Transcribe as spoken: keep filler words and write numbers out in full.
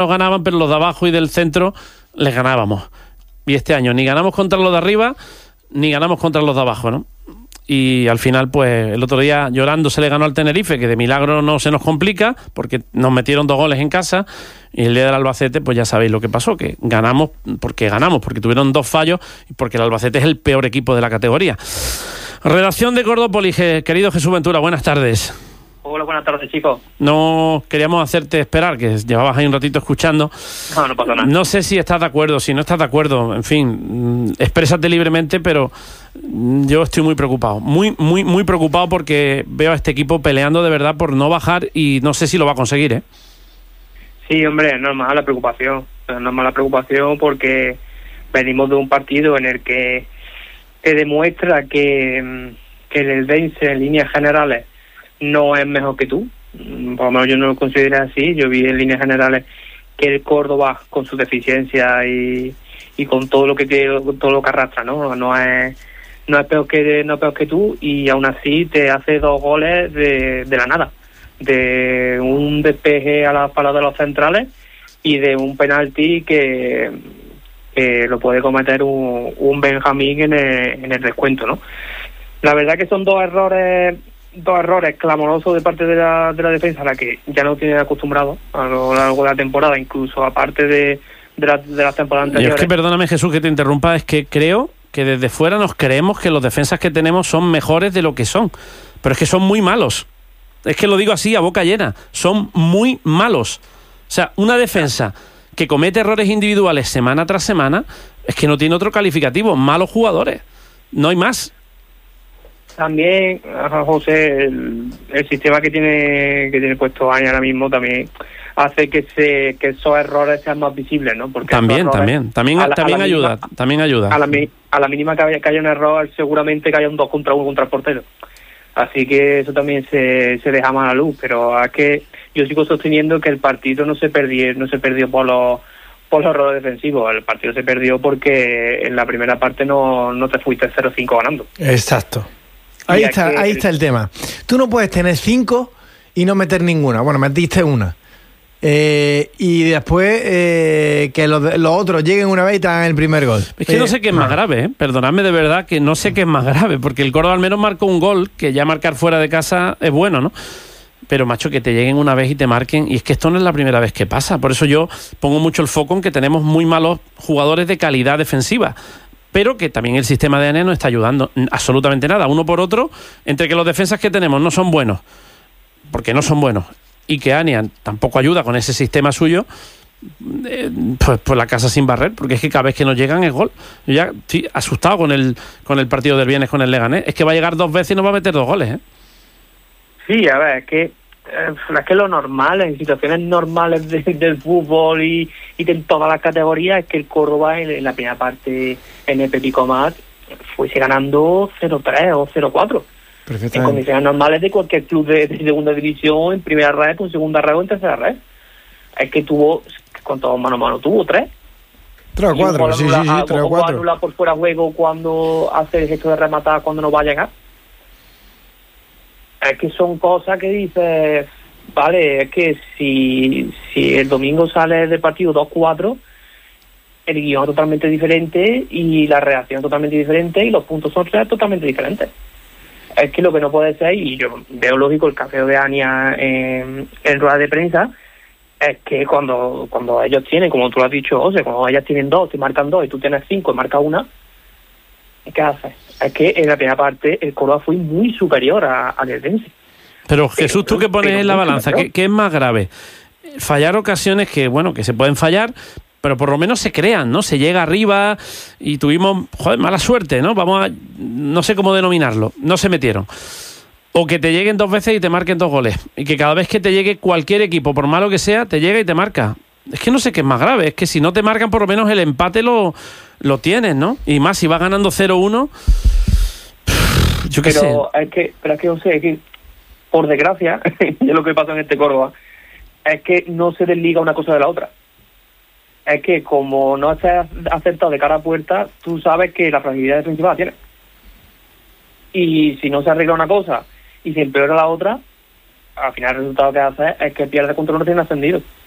nos ganaban, pero los de abajo y del centro les ganábamos. Y este año ni ganamos contra los de arriba, ni ganamos contra los de abajo, ¿no? Y al final, pues, el otro día llorando se le ganó al Tenerife, que de milagro no se nos complica, porque nos metieron dos goles en casa, y el día del Albacete, pues ya sabéis lo que pasó, que ganamos porque ganamos, porque tuvieron dos fallos, y porque el Albacete es el peor equipo de la categoría. Redacción de Cordópolis, querido Jesús Ventura, buenas tardes. Hola, buenas tardes, chicos. No queríamos hacerte esperar, que llevabas ahí un ratito escuchando. No, no pasa nada. No sé si estás de acuerdo, si no estás de acuerdo, en fin, exprésate libremente, pero yo estoy muy preocupado, muy, muy, muy preocupado porque veo a este equipo peleando de verdad por no bajar y no sé si lo va a conseguir, ¿eh? Sí, hombre, es normal la preocupación, es normal la preocupación porque venimos de un partido en el que te demuestra que, que el Vence en líneas generales no es mejor que tú, por lo menos yo no lo considero así. Yo vi en líneas generales que el Córdoba, con sus deficiencias y, y con todo lo que tiene, todo lo que arrastra, no no es no es peor que no es peor que tú, y aún así te hace dos goles de, de la nada, de un despeje a la espalda de los centrales y de un penalti que, que lo puede cometer un, un Benjamín en el, en el descuento, ¿no? La verdad que son dos errores dos errores clamorosos de parte de la, de la defensa, a la que ya no tiene acostumbrado a lo largo de la temporada, incluso aparte de, de, la, de las temporadas anteriores. Yo es que, perdóname Jesús que te interrumpa, es que creo que desde fuera nos creemos que los defensas que tenemos son mejores de lo que son, pero es que son muy malos. Es que lo digo así a boca llena, son muy malos. O sea, una defensa que comete errores individuales semana tras semana, es que no tiene otro calificativo, malos jugadores, no hay más. También, José, el, el sistema que tiene que tiene puesto Áñez ahora mismo también hace que se que esos errores sean más visibles, ¿no? Porque también, también, también, la, también ayuda, mínima, también ayuda. A la, a la mínima que haya, que haya un error, seguramente que haya un dos contra uno contra el portero. Así que eso también se, se deja más a la luz, pero es que yo sigo sosteniendo que el partido no se perdió, no se perdió por los por los errores defensivos. El partido se perdió porque en la primera parte no, no te fuiste cero cinco ganando. Exacto. Ahí está, ahí está el tema. Tú no puedes tener cinco y no meter ninguna. Bueno, metiste una. Eh, y después eh, que los, los otros lleguen una vez y te hagan el primer gol. Es que eh, no sé qué es más grave, ¿eh? Perdonadme de verdad que no sé qué es más grave, porque el Córdoba al menos marcó un gol, que ya marcar fuera de casa es bueno, ¿no? Pero, macho, que te lleguen una vez y te marquen, y es que esto no es la primera vez que pasa. Por eso yo pongo mucho el foco en que tenemos muy malos jugadores de calidad defensiva, pero que también el sistema de A N E no está ayudando absolutamente nada. Uno por otro, entre que los defensas que tenemos no son buenos, porque no son buenos, y que Anian tampoco ayuda con ese sistema suyo, eh, pues, pues la casa sin barrer, porque es que cada vez que nos llegan es gol. Yo ya estoy asustado con el con el partido del viernes con el Leganés. Es que va a llegar dos veces y nos va a meter dos goles, ¿eh? Sí, a ver, es que eh, es que lo normal, en situaciones normales de, del fútbol y, y de todas las categorías, es que el Córdoba en, en la primera parte en el Pepico Mat fuese ganando cero tres o cero cuatro. En condiciones normales de cualquier club de, de segunda división, en primera red, en segunda red o en tercera red. Es que tuvo, con todo mano a mano, tuvo tres. Tres o cuatro, sí, sí, sí, tres o cuatro. Anula por fuera juego cuando hace el gesto de rematar cuando no va a llegar. Es que son cosas que dices, vale, es que si, si el domingo sale del partido dos cuatro, el guión es totalmente diferente y la reacción es totalmente diferente y los puntos son totalmente diferentes. Es que lo que no puede ser, y yo veo lógico el café de Ania en, en rueda de prensa, es que cuando cuando ellos tienen, como tú lo has dicho, José, cuando ellas tienen dos, te marcan dos y tú tienes cinco y marcas una, ¿qué haces? Es que en la primera parte el Córdoba fue muy superior a, a Eldense. Pero Jesús, tú que pones en la balanza, ¿qué, ¿qué es más grave? Fallar ocasiones que, bueno, que se pueden fallar, pero por lo menos se crean, ¿no? Se llega arriba y tuvimos, joder, mala suerte, ¿no? Vamos a, no sé cómo denominarlo, no se metieron. O que te lleguen dos veces y te marquen dos goles. Y que cada vez que te llegue cualquier equipo, por malo que sea, te llega y te marca. Es que no sé qué es más grave, es que si no te marcan por lo menos el empate lo, lo tienes, ¿no? Y más si vas ganando cero uno, yo qué sé. Pero es que, pero es que, o sea, es que por desgracia, es lo que pasa en este Córdoba, es que no se desliga una cosa de la otra. Es que como no estás acertado de cara a puerta, tú sabes que la fragilidad defensiva la tienes. Y si no se arregla una cosa y se empeora la otra, al final el resultado que hace es que pierde contra uno recién ascendido.